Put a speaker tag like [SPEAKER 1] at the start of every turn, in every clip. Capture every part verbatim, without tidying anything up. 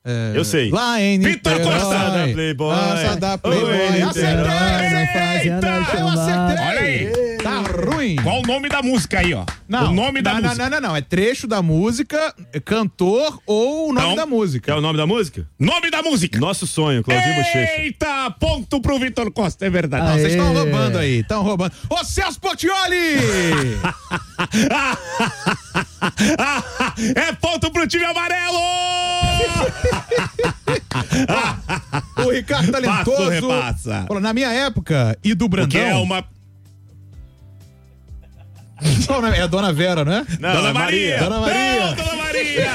[SPEAKER 1] É,
[SPEAKER 2] eu sei.
[SPEAKER 1] Lá em
[SPEAKER 2] Vitor Costa da Playboy.
[SPEAKER 1] Nossa da Playboy. Acertei!
[SPEAKER 3] Eita,
[SPEAKER 1] Eu acertei!
[SPEAKER 4] Olha aí.
[SPEAKER 1] Tá ruim.
[SPEAKER 4] Qual o nome da música aí, ó?
[SPEAKER 1] Não,
[SPEAKER 4] o nome da
[SPEAKER 1] não,
[SPEAKER 4] música.
[SPEAKER 1] Não, não, não, não. É trecho da música, cantor ou o nome
[SPEAKER 4] Então,
[SPEAKER 1] da música.
[SPEAKER 2] É o nome da música?
[SPEAKER 4] Nome da música.
[SPEAKER 2] Nosso Sonho, Claudinho Bochecha.
[SPEAKER 4] Eita, ponto pro Vitor Costa, é verdade.
[SPEAKER 1] Não, vocês estão roubando aí, estão roubando. Ô, Celso Portiolli!
[SPEAKER 4] É ponto pro time amarelo!
[SPEAKER 1] O Ricardo Talentoso.
[SPEAKER 4] Passa ou repassa?
[SPEAKER 1] Falou, na minha época, e do Brandão.
[SPEAKER 4] Que é uma...
[SPEAKER 1] Qual o nome? É a Dona Vera, não é?
[SPEAKER 2] Não,
[SPEAKER 4] Dona
[SPEAKER 2] é
[SPEAKER 4] Maria.
[SPEAKER 1] Dona Maria.
[SPEAKER 4] Não, Dona Maria.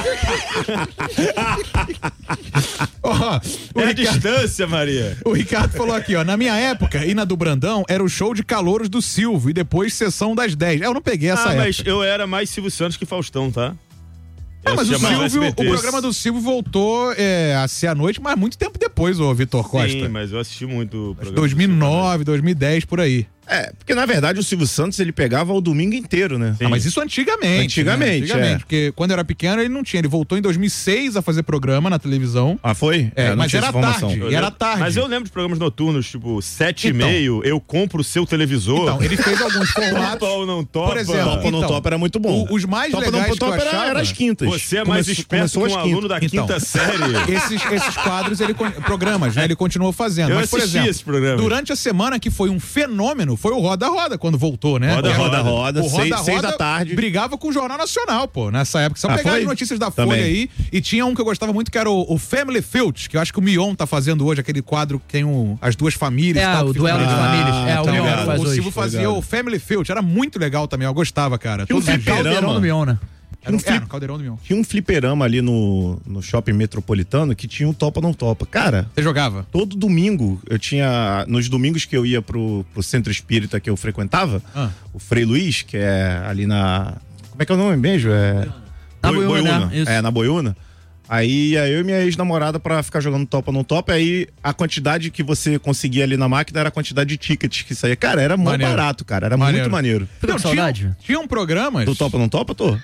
[SPEAKER 1] Ó, o,
[SPEAKER 2] É a
[SPEAKER 1] Ricardo,
[SPEAKER 2] distância, Maria.
[SPEAKER 1] o Ricardo falou aqui, ó. Na minha época, e na do Brandão, era o show de calouros do Silvio e depois sessão das dez. Eu não peguei essa
[SPEAKER 2] Ah,
[SPEAKER 1] época.
[SPEAKER 2] mas eu era mais Silvio Santos que Faustão, tá?
[SPEAKER 1] Ah,
[SPEAKER 2] Eu
[SPEAKER 1] mas o
[SPEAKER 2] assistia mais
[SPEAKER 1] Silvio, o
[SPEAKER 2] S B T.
[SPEAKER 1] programa do Silvio voltou é, a ser à noite, mas muito tempo depois, ô Vitor Costa.
[SPEAKER 2] Sim, mas eu assisti muito o programa.
[SPEAKER 1] dois mil e nove, dois mil e dez, por aí.
[SPEAKER 3] É, porque na verdade o Silvio Santos ele pegava o domingo inteiro, né?
[SPEAKER 1] Ah, mas isso antigamente.
[SPEAKER 3] Antigamente,
[SPEAKER 1] né? Antigamente,
[SPEAKER 3] é.
[SPEAKER 1] porque quando eu era pequeno ele não tinha. Ele voltou em dois mil e seis a fazer programa na televisão.
[SPEAKER 3] Ah, foi?
[SPEAKER 1] É,
[SPEAKER 3] Eu não
[SPEAKER 1] mas
[SPEAKER 3] tinha
[SPEAKER 1] era
[SPEAKER 3] essa informação.
[SPEAKER 1] tarde.
[SPEAKER 2] Eu
[SPEAKER 1] E era
[SPEAKER 2] lembro-
[SPEAKER 1] tarde.
[SPEAKER 2] Mas eu lembro de programas noturnos, tipo, sete
[SPEAKER 1] Então.
[SPEAKER 2] e meio, eu compro o seu televisor.
[SPEAKER 1] Então, ele fez alguns
[SPEAKER 2] Topa
[SPEAKER 1] formatos.
[SPEAKER 2] ou não topa?
[SPEAKER 1] Por exemplo,
[SPEAKER 3] Topa ou não
[SPEAKER 1] então,
[SPEAKER 3] topa era muito bom.
[SPEAKER 1] o- os mais
[SPEAKER 3] Topa
[SPEAKER 1] legais
[SPEAKER 3] não
[SPEAKER 1] que eu
[SPEAKER 3] topa era,
[SPEAKER 1] achava-
[SPEAKER 3] era as quintas.
[SPEAKER 2] Você é mais
[SPEAKER 3] Começou-
[SPEAKER 2] esperto que
[SPEAKER 3] começou
[SPEAKER 2] um
[SPEAKER 3] às
[SPEAKER 2] aluno
[SPEAKER 3] quintas.
[SPEAKER 2] da quinta
[SPEAKER 1] Então.
[SPEAKER 2] série.
[SPEAKER 1] Esses, esses quadros, ele, con- programas, né? Ele continuou fazendo.
[SPEAKER 2] Eu
[SPEAKER 1] mas, por
[SPEAKER 2] assisti
[SPEAKER 1] exemplo,
[SPEAKER 2] esse programa.
[SPEAKER 1] durante a semana que foi um fenômeno, foi o Roda Roda, quando voltou, né?
[SPEAKER 2] Roda,
[SPEAKER 1] Que era-
[SPEAKER 2] roda,
[SPEAKER 3] roda,
[SPEAKER 1] o
[SPEAKER 3] seis-
[SPEAKER 1] Roda
[SPEAKER 3] seis
[SPEAKER 1] Roda
[SPEAKER 3] da tarde.
[SPEAKER 1] brigava com o Jornal Nacional, pô, nessa época. Só
[SPEAKER 3] Ah,
[SPEAKER 1] pegar
[SPEAKER 3] foi?
[SPEAKER 1] as notícias da
[SPEAKER 3] Também.
[SPEAKER 1] Folha aí. E tinha um que eu gostava muito, que era o, o Family Feud, que eu acho que o Mion tá fazendo hoje, aquele quadro que tem o, as duas famílias.
[SPEAKER 5] É,
[SPEAKER 1] e tal,
[SPEAKER 5] o
[SPEAKER 1] que
[SPEAKER 5] duelo
[SPEAKER 1] fica-
[SPEAKER 5] de famílias. É,
[SPEAKER 3] tá
[SPEAKER 5] o Mion
[SPEAKER 3] ligado.
[SPEAKER 5] faz
[SPEAKER 1] o
[SPEAKER 5] hoje.
[SPEAKER 1] Silvio fazia o Family Feud, era muito legal também, eu gostava, cara.
[SPEAKER 3] Tinha um
[SPEAKER 1] Todos os dias.
[SPEAKER 3] fliperama.
[SPEAKER 5] Caldeirão do Mion, né?
[SPEAKER 1] Era um,
[SPEAKER 3] Tinha um
[SPEAKER 1] é, no Caldeirão do Mion.
[SPEAKER 3] Tinha um fliperama ali no, no shopping metropolitano que tinha um topa não topa. Cara,
[SPEAKER 1] Você jogava?
[SPEAKER 3] todo domingo eu tinha. Nos domingos que eu ia pro, pro centro espírita que eu frequentava,
[SPEAKER 1] Ah.
[SPEAKER 3] o Frei Luiz, que é ali na. Como é que é o nome mesmo? É.
[SPEAKER 5] Na
[SPEAKER 3] Boi-
[SPEAKER 5] Boiúna, isso.
[SPEAKER 3] É, na Boiúna. Aí ia eu e minha ex-namorada pra ficar jogando topa não topa. Aí a quantidade que você conseguia ali na máquina era a quantidade de tickets que saía. Cara, era muito
[SPEAKER 1] Maneiro.
[SPEAKER 3] barato, cara. Era
[SPEAKER 1] Maneiro.
[SPEAKER 3] muito maneiro.
[SPEAKER 5] Tô com
[SPEAKER 1] Não,
[SPEAKER 5] saudade.
[SPEAKER 1] Tinha, tinham programas.
[SPEAKER 3] Do topa não topa, tô?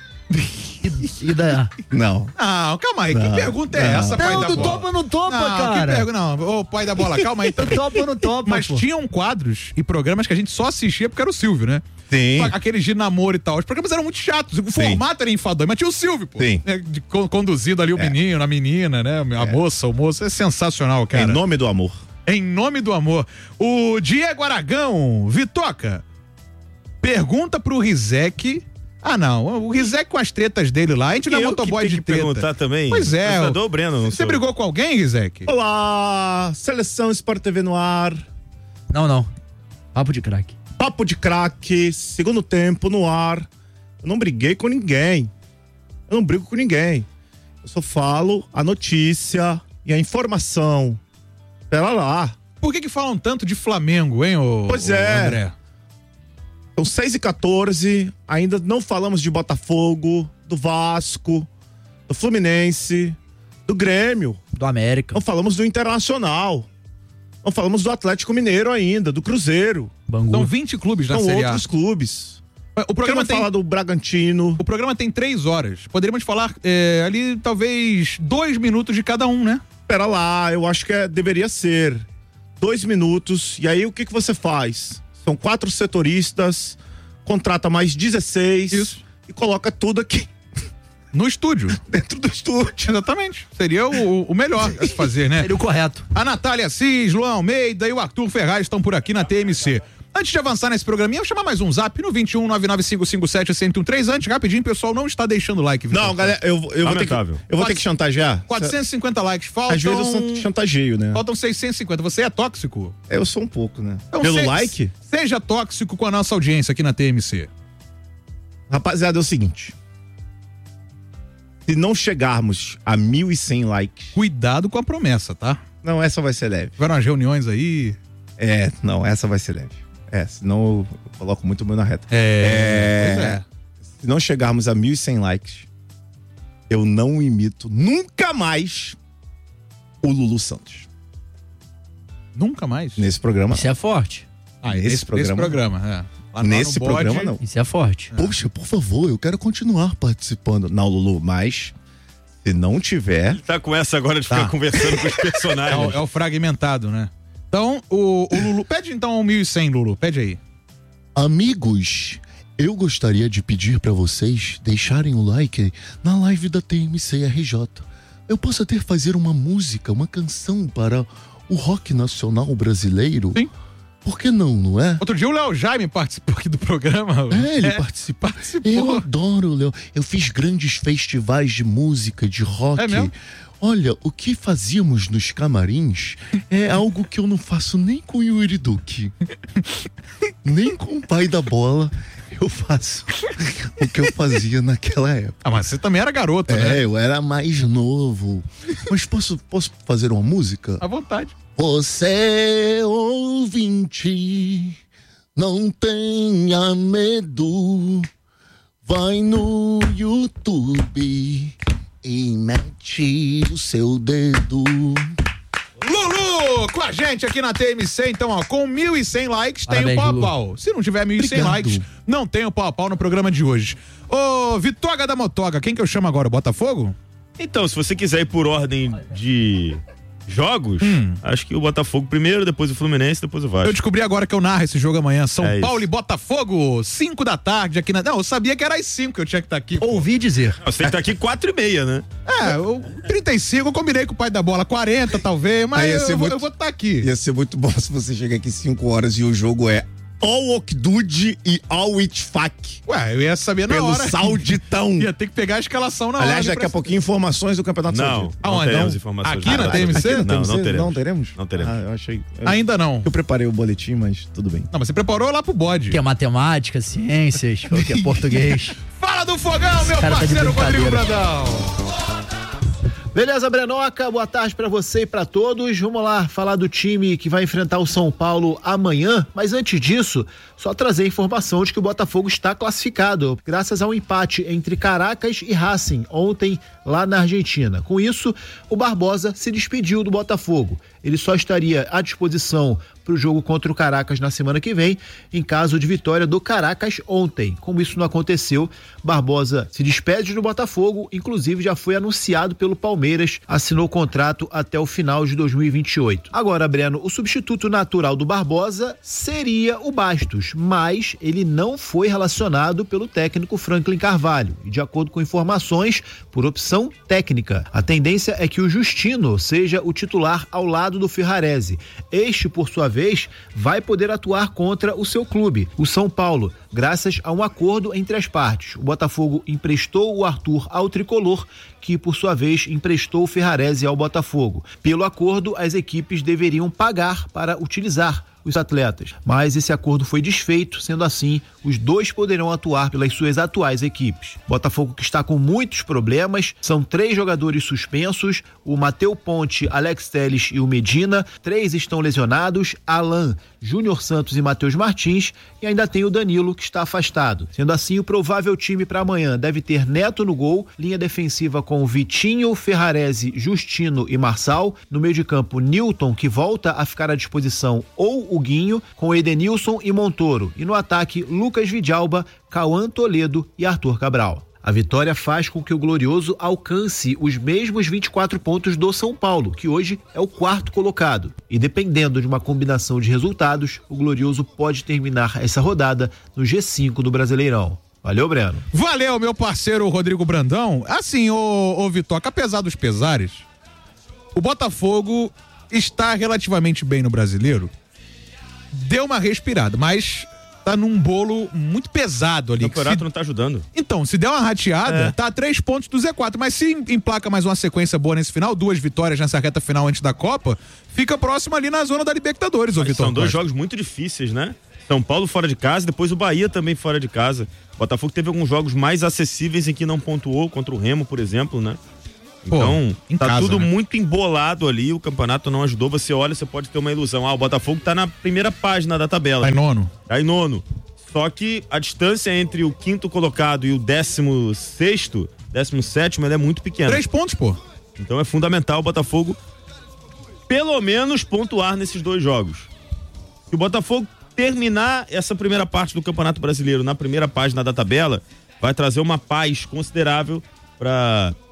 [SPEAKER 5] E da...
[SPEAKER 3] Não.
[SPEAKER 1] Não, calma aí.
[SPEAKER 3] Não,
[SPEAKER 1] que pergunta é
[SPEAKER 3] não.
[SPEAKER 1] essa, pai
[SPEAKER 5] Não,
[SPEAKER 1] da
[SPEAKER 5] do
[SPEAKER 1] bola?
[SPEAKER 5] topa não topa,
[SPEAKER 1] não,
[SPEAKER 5] cara.
[SPEAKER 1] Que pergunta, não, ô pai da bola, calma aí.
[SPEAKER 5] Topa ou não topa,
[SPEAKER 1] Mas
[SPEAKER 5] pô.
[SPEAKER 1] tinham quadros e programas que a gente só assistia porque era o Silvio, né?
[SPEAKER 3] Sim.
[SPEAKER 1] Aqueles de namoro e tal. Os programas eram muito chatos. O formato era enfadonho, mas tinha o Silvio, pô.
[SPEAKER 3] Sim.
[SPEAKER 1] É, de- con- conduzindo ali o menino, a menina, né? A moça, o moço. É sensacional, cara.
[SPEAKER 3] Em nome do amor.
[SPEAKER 1] Em nome do amor. O Diego Aragão, Vitoca, pergunta pro Rizek. Ah, não. O Rizek com as tretas dele lá. A gente não é
[SPEAKER 2] Eu
[SPEAKER 1] motoboy
[SPEAKER 2] que
[SPEAKER 1] de
[SPEAKER 2] tenho que
[SPEAKER 1] treta.
[SPEAKER 2] perguntar também.
[SPEAKER 1] Pois é.
[SPEAKER 2] Eu sou o Breno, não
[SPEAKER 1] Você
[SPEAKER 2] sou.
[SPEAKER 1] brigou com alguém, Rizek?
[SPEAKER 3] Olá, Seleção Sport T V no ar.
[SPEAKER 5] Não, não. Papo de craque.
[SPEAKER 3] Papo de craque, segundo tempo no ar. Eu não briguei com ninguém. Eu não brigo com ninguém. Eu só falo a notícia e a informação. Pera lá.
[SPEAKER 1] Por que que falam tanto de Flamengo, hein, ô,
[SPEAKER 3] Pois
[SPEAKER 1] ô
[SPEAKER 3] é.
[SPEAKER 1] André?
[SPEAKER 3] São seis e quatorze, ainda não falamos de Botafogo, do Vasco, do Fluminense, do Grêmio.
[SPEAKER 5] Do América.
[SPEAKER 3] Não falamos do Internacional. Não falamos do Atlético Mineiro ainda, do Cruzeiro.
[SPEAKER 5] Bangu.
[SPEAKER 1] São vinte clubes na
[SPEAKER 3] São
[SPEAKER 1] Série A.
[SPEAKER 3] outros clubes.
[SPEAKER 1] O programa,
[SPEAKER 3] Queremos
[SPEAKER 1] tem,
[SPEAKER 3] falar do Bragantino.
[SPEAKER 1] o programa tem três horas. Poderíamos falar é, ali, talvez, dois minutos de cada um, né?
[SPEAKER 3] Pera lá, eu acho que é- deveria ser dois minutos. E aí o que, que você faz? São quatro setoristas, contrata mais dezesseis
[SPEAKER 1] Isso.
[SPEAKER 3] e coloca tudo aqui
[SPEAKER 1] No estúdio.
[SPEAKER 3] dentro do estúdio.
[SPEAKER 1] Exatamente. Seria o, o melhor a se fazer, né?
[SPEAKER 5] Seria o correto.
[SPEAKER 1] A Natália Assis, Luan Almeida e o Arthur Ferraz estão por aqui na T M C. Antes de avançar nesse programinha, eu vou chamar mais um zap no vinte e um, nove nove cinco cinco sete, zero zero um três. Antes, rapidinho, o pessoal não está deixando like. Vitor.
[SPEAKER 3] Não, galera, eu, eu, vou, ter que,
[SPEAKER 2] Lamentável.
[SPEAKER 3] eu vou ter que chantagear.
[SPEAKER 1] quatrocentos e cinquenta likes. Faltam...
[SPEAKER 3] Às vezes eu sou chantageio, né?
[SPEAKER 1] Faltam seiscentos e cinquenta. Você é tóxico?
[SPEAKER 3] Eu sou um pouco, né?
[SPEAKER 1] Então,
[SPEAKER 3] Pelo
[SPEAKER 1] se-
[SPEAKER 3] like,
[SPEAKER 1] Seja tóxico com a nossa audiência aqui na T M C.
[SPEAKER 3] rapaziada, é o seguinte. Se não chegarmos a mil e cem likes,
[SPEAKER 1] Cuidado com a promessa, tá?
[SPEAKER 3] não, essa vai ser leve.
[SPEAKER 1] Tiveram umas reuniões aí.
[SPEAKER 3] É, não, essa vai ser leve. É, senão eu coloco muito o meu na reta.
[SPEAKER 1] É. Pois é.
[SPEAKER 3] Se não chegarmos a mil e cem likes, eu não imito nunca mais o Lulu Santos.
[SPEAKER 1] Nunca mais.
[SPEAKER 3] Nesse programa.
[SPEAKER 5] Isso é forte.
[SPEAKER 1] Ah,
[SPEAKER 3] nesse
[SPEAKER 1] nesse
[SPEAKER 3] programa-
[SPEAKER 1] Nesse programa, é. Lá- lá
[SPEAKER 3] Nesse
[SPEAKER 1] no bode-
[SPEAKER 3] programa, não.
[SPEAKER 5] Isso é forte.
[SPEAKER 3] Poxa, por favor, eu quero continuar participando. Não, Lulu, mas Se não tiver...
[SPEAKER 2] Tá com essa agora de ficar
[SPEAKER 1] Tá.
[SPEAKER 2] conversando com os
[SPEAKER 1] É o,
[SPEAKER 2] personagens.
[SPEAKER 1] é o fragmentado, né? Então, o, o Lulu. Pede então um mil e cem, Lulu. Pede aí.
[SPEAKER 6] Amigos, eu gostaria de pedir para vocês deixarem o like na live da T M C R J. Eu posso até fazer uma música, uma canção para o rock nacional brasileiro?
[SPEAKER 1] Sim.
[SPEAKER 6] Por que não, não é?
[SPEAKER 1] Outro dia o Léo Jaime participou aqui do programa.
[SPEAKER 6] É, ele participa.
[SPEAKER 1] participou.
[SPEAKER 6] Eu adoro, Léo. Eu fiz grandes festivais de música, de rock.
[SPEAKER 1] É mesmo?
[SPEAKER 6] Olha, o que fazíamos nos camarins é algo que eu não faço nem com o Yuri Duque, nem com o pai da bola. Eu faço o que eu fazia naquela época.
[SPEAKER 1] Ah, mas você também era garoto, né?
[SPEAKER 6] É, eu era mais novo. Mas posso, posso fazer uma música?
[SPEAKER 1] À vontade.
[SPEAKER 6] Você, ouvinte, não tenha medo. Vai no YouTube e mete o seu dedo.
[SPEAKER 1] Lulu, com a gente aqui na T M C, então, ó, com mil e cem likes tem o
[SPEAKER 5] Parabéns,
[SPEAKER 1] pau a
[SPEAKER 5] Lulu.
[SPEAKER 1] pau. Se não tiver mil e cem
[SPEAKER 6] Obrigado.
[SPEAKER 1] likes, não tem o pau a pau no programa de hoje. Ô, Vitoga da Motoga, quem que eu chamo agora? O Botafogo?
[SPEAKER 2] Então, se você quiser ir por ordem de jogos, acho que o Botafogo primeiro, depois o Fluminense, depois o
[SPEAKER 1] Eu
[SPEAKER 2] Vasco.
[SPEAKER 1] descobri agora que eu narro esse jogo amanhã. São
[SPEAKER 2] É isso.
[SPEAKER 1] Paulo e Botafogo, cinco da tarde aqui na... Não, eu sabia que era às cinco que eu tinha que estar aqui.
[SPEAKER 5] Ouvi dizer.
[SPEAKER 2] Você tem que estar aqui quatro e meia, né?
[SPEAKER 1] É, eu, trinta e cinco eu combinei com o pai da bola, quarenta talvez, mas
[SPEAKER 3] Aí ia
[SPEAKER 1] eu,
[SPEAKER 3] ser
[SPEAKER 1] eu vou-
[SPEAKER 3] muito-
[SPEAKER 1] eu vou estar aqui.
[SPEAKER 3] Ia ser muito bom se você chegar aqui cinco horas e o jogo é All Okdud e All Itfak.
[SPEAKER 1] Ué, eu ia saber na
[SPEAKER 3] Pelo
[SPEAKER 1] hora.
[SPEAKER 3] sauditão.
[SPEAKER 1] Ia ter que pegar a escalação na hora.
[SPEAKER 3] Aliás, daqui a pouquinho informações do Campeonato
[SPEAKER 2] Não,
[SPEAKER 3] Saudita.
[SPEAKER 2] não
[SPEAKER 1] Aonde?
[SPEAKER 2] teremos
[SPEAKER 1] Não?
[SPEAKER 2] informações.
[SPEAKER 1] Aqui na
[SPEAKER 2] Ah,
[SPEAKER 1] T M C?
[SPEAKER 3] Aqui na
[SPEAKER 2] Não, não
[SPEAKER 3] T M C?
[SPEAKER 2] teremos.
[SPEAKER 3] Não teremos?
[SPEAKER 2] Não teremos.
[SPEAKER 3] Ah, eu achei. eu-
[SPEAKER 1] Ainda não.
[SPEAKER 3] Eu preparei o boletim, mas tudo bem.
[SPEAKER 1] Não, mas você preparou lá pro bode.
[SPEAKER 5] Que é matemática, ciências, o que é português.
[SPEAKER 1] Fala do fogão, meu
[SPEAKER 5] cara tá de
[SPEAKER 1] parceiro Rodrigo
[SPEAKER 5] brincadeira.
[SPEAKER 1] Brandão.
[SPEAKER 7] Beleza, Brenoca? Boa tarde pra você e pra todos. Vamos lá falar do time que vai enfrentar o São Paulo amanhã, mas antes disso, só trazer a informação de que o Botafogo está classificado, graças ao empate entre Caracas e Racing ontem lá na Argentina. Com isso, o Barbosa se despediu do Botafogo. Ele só estaria à disposição para o jogo contra o Caracas na semana que vem, em caso de vitória do Caracas ontem. Como isso não aconteceu, Barbosa se despede do Botafogo, inclusive já foi anunciado pelo Palmeiras, assinou o contrato até o final de dois mil e vinte e oito. Agora, Breno, o substituto natural do Barbosa seria o Bastos, mas ele não foi relacionado pelo técnico Franklin Carvalho, e de acordo com informações, por opção técnica. A tendência é que o Justino seja o titular ao lado do Ferrarese. Este, por sua vez, vai poder atuar contra o seu clube, o São Paulo, graças a um acordo entre as partes. O Botafogo emprestou o Arthur ao Tricolor, que por sua vez emprestou o Ferrarese ao Botafogo. Pelo acordo, as equipes deveriam pagar para utilizar os atletas, mas esse acordo foi desfeito, sendo assim, os dois poderão atuar pelas suas atuais equipes. Botafogo que está com muitos problemas, são três jogadores suspensos, o Mateu Ponte, Alex Telles e o Medina, três estão lesionados, Alan, Júnior Santos e Matheus Martins, e ainda tem o Danilo que está afastado. Sendo assim, o provável time para amanhã deve ter Neto no gol, linha defensiva com Vitinho, Ferrarese, Justino e Marçal, no meio de campo Newton, que volta a ficar à disposição, ou o Guinho, com Edenilson e Montoro, e no ataque Lucas Vidalba, Cauã Toledo e Arthur Cabral. A vitória faz com que o Glorioso alcance os mesmos vinte e quatro pontos do São Paulo, que hoje é o quarto colocado. E dependendo de uma combinação de resultados, o Glorioso pode terminar essa rodada no G cinco do Brasileirão. Valeu, Breno.
[SPEAKER 1] Valeu, meu parceiro Rodrigo Brandão. Assim, ô, ô Vitoca, apesar dos pesares, o Botafogo está relativamente bem no Brasileiro. Deu uma respirada, mas tá num bolo muito pesado ali.
[SPEAKER 2] O campeonato
[SPEAKER 1] Se-
[SPEAKER 2] não tá ajudando.
[SPEAKER 1] Então, se der uma rateada,
[SPEAKER 2] É.
[SPEAKER 1] tá a três pontos do Z quatro. Mas se emplaca mais uma sequência boa nesse final, duas vitórias nessa reta final antes da Copa, fica próximo ali na zona da Libertadores, ô
[SPEAKER 2] Mas
[SPEAKER 1] Vitor
[SPEAKER 2] são dois
[SPEAKER 1] Costa.
[SPEAKER 2] jogos muito difíceis, né? São Paulo fora de casa, depois o Bahia também fora de casa. O Botafogo teve alguns jogos mais acessíveis em que não pontuou, contra o Remo, por exemplo, né?
[SPEAKER 1] Pô,
[SPEAKER 2] Então,
[SPEAKER 1] em
[SPEAKER 2] tá
[SPEAKER 1] casa,
[SPEAKER 2] tudo
[SPEAKER 1] né?
[SPEAKER 2] muito embolado ali, o campeonato não ajudou. Você olha, você pode ter uma ilusão. Ah, o Botafogo tá na primeira página da tabela.
[SPEAKER 1] Tá em nono.
[SPEAKER 2] Tá em nono. Só que a distância entre o quinto colocado e o décimo sexto, décimo sétimo, ela é muito pequena.
[SPEAKER 1] Três pontos, pô.
[SPEAKER 2] Então é fundamental o Botafogo pelo menos pontuar nesses dois jogos. Se o Botafogo terminar essa primeira parte do Campeonato Brasileiro na primeira página da tabela, vai trazer uma paz considerável para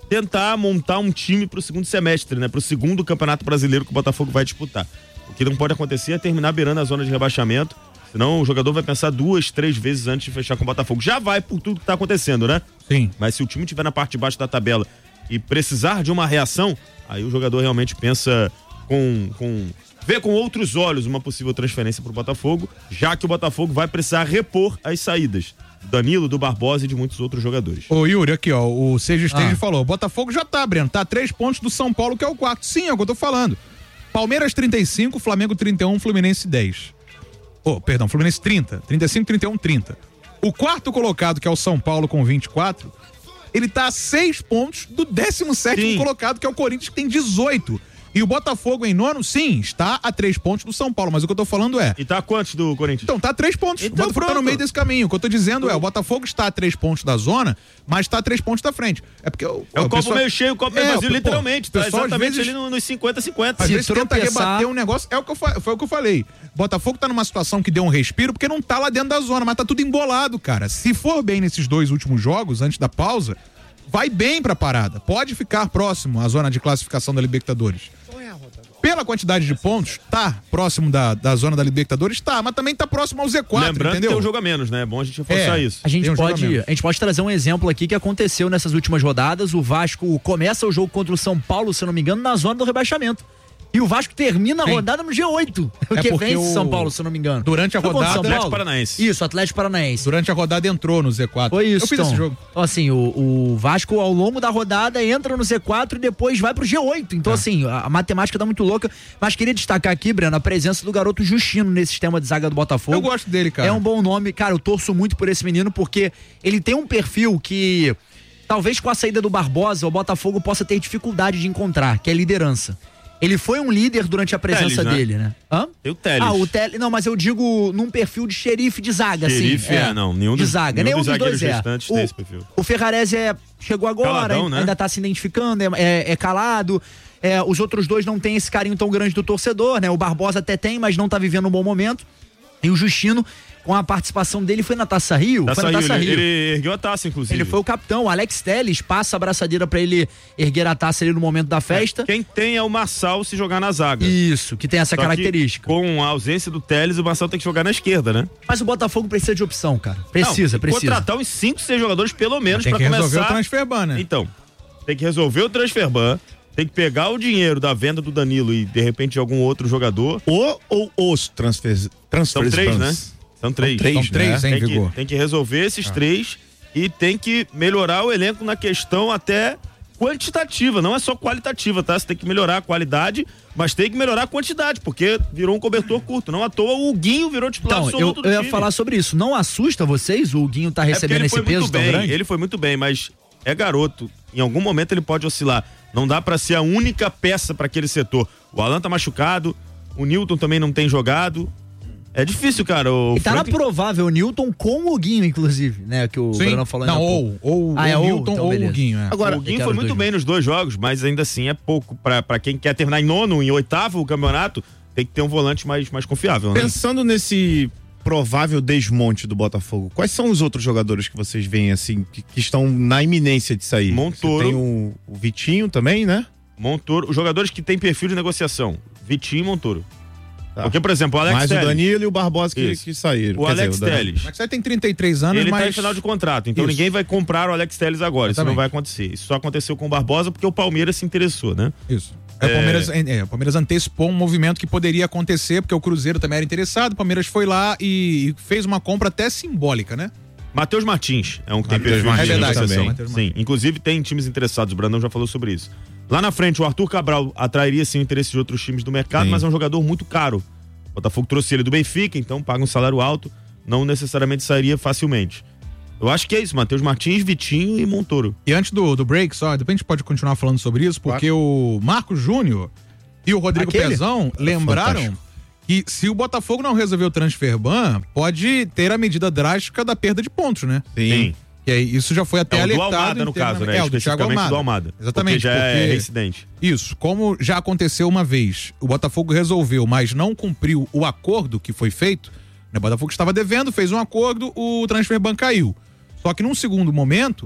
[SPEAKER 2] tentar montar um time pro segundo semestre, né? Pro segundo Campeonato Brasileiro que o Botafogo vai disputar. O que não pode acontecer é terminar beirando a zona de rebaixamento, senão o jogador vai pensar duas, três vezes antes de fechar com o Botafogo. Já vai por tudo que tá acontecendo, né?
[SPEAKER 1] Sim.
[SPEAKER 2] Mas se o time estiver na parte de baixo da tabela e precisar de uma reação, aí o jogador realmente pensa com... com vê com outros olhos uma possível transferência pro Botafogo, já que o Botafogo vai precisar repor as saídas do Danilo, do Barbosa e de muitos outros jogadores.
[SPEAKER 1] Ô Yuri, aqui ó, o Seja Esteja
[SPEAKER 5] Ah.
[SPEAKER 1] falou, o Botafogo já tá, Breno, tá a três pontos do São Paulo, que é o quarto. Sim, é o que eu tô falando. Palmeiras trinta e cinco, Flamengo trinta e um, Fluminense dez. Oh, perdão, Fluminense trinta. trinta e cinco, trinta e um, trinta. O quarto colocado, que é o São Paulo com vinte e quatro, ele tá a seis pontos do décimo sétimo
[SPEAKER 2] Sim.
[SPEAKER 1] colocado, que é o Corinthians, que tem dezoito. E o Botafogo em nono, sim, está a três pontos do São Paulo, mas o que eu tô falando é...
[SPEAKER 2] E tá a quantos do Corinthians?
[SPEAKER 1] Então, tá a três pontos.
[SPEAKER 2] Então,
[SPEAKER 1] o Botafogo tá no
[SPEAKER 2] pronto.
[SPEAKER 1] meio desse caminho. O que eu tô dizendo é, o Botafogo está a três pontos da zona, mas tá a três pontos da frente. É porque o,
[SPEAKER 2] É o
[SPEAKER 1] o
[SPEAKER 2] copo
[SPEAKER 1] pessoal-
[SPEAKER 2] meio cheio, o copo meio
[SPEAKER 1] É,
[SPEAKER 2] vazio,
[SPEAKER 1] pô,
[SPEAKER 2] literalmente.
[SPEAKER 1] o
[SPEAKER 2] Tá
[SPEAKER 1] pessoal, às
[SPEAKER 2] exatamente
[SPEAKER 1] vezes-
[SPEAKER 2] ali no- nos cinquenta cinquenta.
[SPEAKER 1] Às
[SPEAKER 5] Se
[SPEAKER 1] vezes tenta
[SPEAKER 5] tropeçar-
[SPEAKER 1] rebater um negócio, é o que eu, fa- foi o que eu falei. Botafogo tá numa situação que deu um respiro porque não tá lá dentro da zona, mas tá tudo embolado, cara. Se for bem nesses dois últimos jogos, antes da pausa, vai bem pra parada. Pode ficar próximo à zona de classificação da Libertadores. Pela quantidade de pontos, tá próximo da, da zona da Libertadores, tá, mas também tá próximo ao Z quatro,
[SPEAKER 2] Lembrando
[SPEAKER 1] entendeu?
[SPEAKER 2] que tem um jogo a menos, né? É bom a gente reforçar
[SPEAKER 1] É.
[SPEAKER 2] isso.
[SPEAKER 5] A gente,
[SPEAKER 1] Tem um
[SPEAKER 5] pode,
[SPEAKER 1] jogamento.
[SPEAKER 5] a gente pode trazer um exemplo aqui que aconteceu nessas últimas rodadas. O Vasco começa o jogo contra o São Paulo, se eu não me engano, na zona do rebaixamento. E o Vasco termina a
[SPEAKER 1] Sim.
[SPEAKER 5] rodada no G oito. O
[SPEAKER 1] É
[SPEAKER 5] que
[SPEAKER 1] porque
[SPEAKER 5] vence
[SPEAKER 1] o-
[SPEAKER 5] São Paulo, se eu não me engano.
[SPEAKER 1] Durante a
[SPEAKER 5] Foi contra o
[SPEAKER 1] rodada-
[SPEAKER 5] São
[SPEAKER 2] Atlético
[SPEAKER 5] Paulo?
[SPEAKER 2] Paranaense.
[SPEAKER 5] Isso, Atlético Paranaense.
[SPEAKER 1] Durante a rodada entrou no Z quatro.
[SPEAKER 5] Foi isso,
[SPEAKER 1] Eu fiz
[SPEAKER 5] então.
[SPEAKER 1] esse jogo.
[SPEAKER 5] Então, assim, o, o Vasco, ao longo da rodada, entra no Z quatro e depois vai pro G oito. Então, assim, a, a matemática tá muito louca. Mas queria destacar aqui, Breno, a presença do garoto Justino nesse sistema de zaga do Botafogo.
[SPEAKER 1] Eu gosto dele, cara.
[SPEAKER 5] É um bom nome. Cara, eu torço muito por esse menino, porque ele tem um perfil que, talvez com a saída do Barbosa, o Botafogo possa ter dificuldade de encontrar, que é liderança. Ele foi um líder durante a presença
[SPEAKER 2] Teles, né?
[SPEAKER 5] dele, né? Hã?
[SPEAKER 2] Tem o Teles.
[SPEAKER 5] Ah, o Teles. Não, mas eu digo num perfil de xerife de zaga,
[SPEAKER 2] Xerife,
[SPEAKER 5] assim.
[SPEAKER 2] é, não, nenhum
[SPEAKER 5] de
[SPEAKER 2] dos-
[SPEAKER 5] zaga.
[SPEAKER 2] nenhum
[SPEAKER 5] Nenhum
[SPEAKER 2] dos
[SPEAKER 5] dos dois
[SPEAKER 2] zagueiros
[SPEAKER 5] é.
[SPEAKER 2] restantes
[SPEAKER 5] O,
[SPEAKER 2] tem esse perfil.
[SPEAKER 5] o Ferrarese é, chegou agora,
[SPEAKER 2] Caladão,
[SPEAKER 5] ainda,
[SPEAKER 2] né?
[SPEAKER 5] ainda tá se identificando, é, é- é calado. É, os outros dois não têm esse carinho tão grande do torcedor, né? O Barbosa até tem, mas não tá vivendo um bom momento. E o Justino, com a participação dele, foi na Taça Rio?
[SPEAKER 2] Taça
[SPEAKER 5] foi na Taça
[SPEAKER 2] Rio,
[SPEAKER 5] Rio.
[SPEAKER 2] ele, ele ergueu a taça, inclusive.
[SPEAKER 5] Ele foi o capitão. O Alex Telles passa a abraçadeira pra ele erguer a taça ali no momento da festa.
[SPEAKER 2] Quem tem é o Marçal se jogar na zaga.
[SPEAKER 5] Isso, que tem essa
[SPEAKER 2] Só que
[SPEAKER 5] característica.
[SPEAKER 2] com a ausência do Teles, o Marçal tem que jogar na esquerda, né?
[SPEAKER 5] Mas o Botafogo precisa de opção, cara. Precisa,
[SPEAKER 2] Não, tem que
[SPEAKER 5] precisa.
[SPEAKER 2] contratar uns cinco, seis jogadores pelo menos
[SPEAKER 1] Tem
[SPEAKER 2] pra
[SPEAKER 1] que
[SPEAKER 2] começar.
[SPEAKER 1] resolver o transfer ban, né?
[SPEAKER 2] Então, tem que resolver o transfer ban, tem que pegar o dinheiro da venda do Danilo e de repente de algum outro jogador.
[SPEAKER 3] O ou os transfers,
[SPEAKER 2] São
[SPEAKER 3] transfers
[SPEAKER 2] três,
[SPEAKER 3] bans?
[SPEAKER 2] né? São três.
[SPEAKER 3] três,
[SPEAKER 1] São três,
[SPEAKER 3] né?
[SPEAKER 1] hein,
[SPEAKER 2] Tem que,
[SPEAKER 1] Vigor?
[SPEAKER 2] tem que resolver esses três e tem que melhorar o elenco na questão até quantitativa, não é só qualitativa, tá? Você tem que melhorar a qualidade, mas tem que melhorar a quantidade, porque virou um cobertor curto. Não à toa o Huguinho virou titular
[SPEAKER 5] Então, eu,
[SPEAKER 2] absoluto do
[SPEAKER 5] eu ia
[SPEAKER 2] time.
[SPEAKER 5] falar sobre isso. Não assusta vocês? O Guinho tá
[SPEAKER 2] É porque
[SPEAKER 5] recebendo
[SPEAKER 2] ele
[SPEAKER 5] esse
[SPEAKER 2] foi
[SPEAKER 5] peso
[SPEAKER 2] muito
[SPEAKER 5] tão
[SPEAKER 2] bem,
[SPEAKER 5] grande?
[SPEAKER 2] ele foi muito bem, mas é garoto. Em algum momento ele pode oscilar. Não dá pra ser a única peça pra aquele setor. O Alan tá machucado, o Newton também não tem jogado. É difícil, cara. O
[SPEAKER 5] E tá na
[SPEAKER 2] Franklin-
[SPEAKER 5] provável Newton com o Guinho, inclusive, né? Que o
[SPEAKER 1] Sim.
[SPEAKER 5] Bruno falou
[SPEAKER 1] Não,
[SPEAKER 5] ainda há
[SPEAKER 1] ou,
[SPEAKER 5] pouco.
[SPEAKER 1] ou,
[SPEAKER 5] Ah, é
[SPEAKER 1] ou
[SPEAKER 5] ou,
[SPEAKER 1] Newton
[SPEAKER 5] então
[SPEAKER 1] ou o
[SPEAKER 5] beleza.
[SPEAKER 1] Guinho, é.
[SPEAKER 2] Agora, o
[SPEAKER 5] Eu
[SPEAKER 2] Guinho
[SPEAKER 5] quero
[SPEAKER 2] foi
[SPEAKER 5] os
[SPEAKER 2] muito
[SPEAKER 5] dois
[SPEAKER 2] bem nos dois jogos, mas ainda assim é pouco. Pra, pra quem quer terminar em nono, em oitavo o campeonato, tem que ter um volante mais, mais confiável, né?
[SPEAKER 3] Pensando nesse provável desmonte do Botafogo, quais são os outros jogadores que vocês veem assim, que, que estão na iminência de sair?
[SPEAKER 2] Montoro.
[SPEAKER 3] Você tem o, o Vitinho também, né?
[SPEAKER 2] Montoro, os jogadores que têm perfil de negociação, Vitinho e Montoro.
[SPEAKER 3] Tá.
[SPEAKER 2] Porque, por exemplo, o Alex
[SPEAKER 3] Mais
[SPEAKER 2] Telles,
[SPEAKER 3] o Danilo e o Barbosa que,
[SPEAKER 2] Isso.
[SPEAKER 3] que saíram.
[SPEAKER 2] o
[SPEAKER 3] Quer dizer,
[SPEAKER 2] Alex
[SPEAKER 3] Danilo.
[SPEAKER 2] Telles,
[SPEAKER 1] Mas você tem trinta e três anos,
[SPEAKER 2] ele
[SPEAKER 1] mas...
[SPEAKER 2] tá em final de contrato, então
[SPEAKER 1] Isso.
[SPEAKER 2] ninguém vai comprar o Alex Telles agora, isso
[SPEAKER 1] Exatamente.
[SPEAKER 2] não vai acontecer. Isso só aconteceu com o Barbosa porque o Palmeiras se interessou, né?
[SPEAKER 1] Isso. É, O, Palmeiras, é, o Palmeiras antecipou um movimento que poderia acontecer, porque o Cruzeiro também era interessado, o Palmeiras foi lá e fez uma compra até simbólica, né?
[SPEAKER 2] Matheus Martins é um que tem
[SPEAKER 3] Matheus
[SPEAKER 2] perfil
[SPEAKER 3] Martins
[SPEAKER 2] de
[SPEAKER 1] é verdade,
[SPEAKER 2] negociação.
[SPEAKER 1] também. Matheus
[SPEAKER 2] Sim, inclusive tem times interessados, o Brandão já falou sobre isso. Lá na frente, o Arthur Cabral atrairia sim o interesse de outros times do mercado,
[SPEAKER 3] Sim.
[SPEAKER 2] mas é um jogador muito caro. O Botafogo trouxe ele do Benfica, então paga um salário alto, não necessariamente sairia facilmente. Eu acho que é isso, Matheus Martins, Vitinho e Montoro.
[SPEAKER 1] E antes do, do break, só, depois a gente pode continuar falando sobre isso, porque o Marcos Júnior e o Rodrigo
[SPEAKER 5] Aquele?
[SPEAKER 1] Pezão lembraram
[SPEAKER 3] fantástico.
[SPEAKER 1] que se o Botafogo não resolver o transfer ban, pode ter a medida drástica da perda de pontos, né?
[SPEAKER 2] Sim.
[SPEAKER 1] E aí, isso já foi até
[SPEAKER 2] É o do
[SPEAKER 1] alertado.
[SPEAKER 2] Almada, no caso, né?
[SPEAKER 1] É, o do Thiago
[SPEAKER 2] Especificamente
[SPEAKER 1] Almada.
[SPEAKER 2] do Almada.
[SPEAKER 1] Exatamente.
[SPEAKER 2] Porque já é
[SPEAKER 1] porque-
[SPEAKER 2] reincidente.
[SPEAKER 1] Isso, como já aconteceu uma vez, o Botafogo resolveu, mas não cumpriu o acordo que foi feito, né? O Botafogo estava devendo, fez um acordo, o transfer ban caiu. Só que num segundo momento,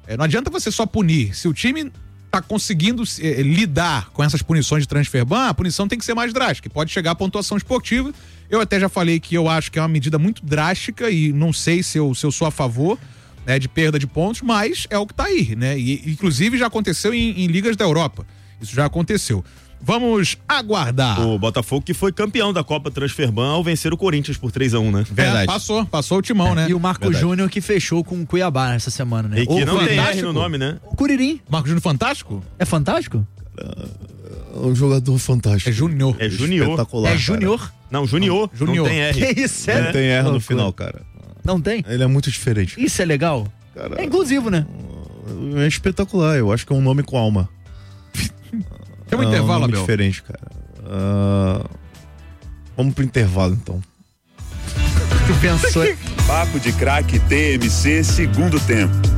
[SPEAKER 1] É, não adianta você só punir. Se o time tá conseguindo eh, lidar com essas punições de transfer ban, a punição tem que ser mais drástica. Pode chegar à pontuação esportiva. Eu até já falei que eu acho que é uma medida muito drástica e não sei se eu, se eu sou a favor, né, de perda de pontos, mas é o que tá aí, né? E, inclusive já aconteceu em, em ligas da Europa. Isso já aconteceu. Vamos aguardar.
[SPEAKER 2] O Botafogo que foi campeão da Copa Transferban ao vencer o Corinthians por três a um, né?
[SPEAKER 1] É, passou, passou o timão, né?
[SPEAKER 5] E o Marco
[SPEAKER 2] Verdade.
[SPEAKER 5] Júnior que fechou com o Cuiabá essa semana, né?
[SPEAKER 2] E que
[SPEAKER 5] O
[SPEAKER 2] não tem
[SPEAKER 5] Fantástico.
[SPEAKER 2] R no nome, né?
[SPEAKER 5] O Curirim.
[SPEAKER 1] Marco Júnior Fantástico?
[SPEAKER 5] É fantástico?
[SPEAKER 6] Um jogador fantástico.
[SPEAKER 1] É Júnior.
[SPEAKER 2] É Junior.
[SPEAKER 3] Espetacular.
[SPEAKER 5] É
[SPEAKER 3] cara.
[SPEAKER 5] Júnior?
[SPEAKER 2] Não, Junior.
[SPEAKER 1] Junior.
[SPEAKER 2] Não tem R.
[SPEAKER 5] Que isso,
[SPEAKER 3] Não
[SPEAKER 5] é?
[SPEAKER 3] tem R no
[SPEAKER 5] Loucura.
[SPEAKER 3] final, cara.
[SPEAKER 5] Não tem?
[SPEAKER 3] Ele é muito diferente.
[SPEAKER 5] Isso é legal?
[SPEAKER 3] Cara,
[SPEAKER 5] É inclusivo, né?
[SPEAKER 3] é espetacular. Eu acho que é um nome com alma.
[SPEAKER 1] Tem um
[SPEAKER 3] É
[SPEAKER 1] intervalo,
[SPEAKER 3] nome
[SPEAKER 1] Abel.
[SPEAKER 3] diferente, cara. Ah, vamos pro intervalo, então.
[SPEAKER 5] Tu pensou.
[SPEAKER 8] Papo de Craque T M C segundo tempo.